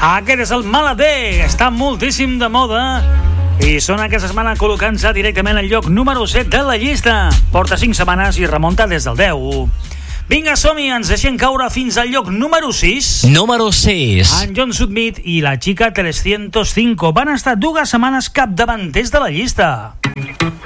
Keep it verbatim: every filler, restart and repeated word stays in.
Aquest és el Malader, està moltíssim de moda i són aquesta setmana col·locant-se directament al lloc número set de la llista. Porta cinc setmanes i remunta des del deu. Vinga, som-hi, ens deixem caure fins al lloc número sis. Número sis. En John Submit i la Chica trescientos cinco van estar dues setmanes capdavanters de la llista.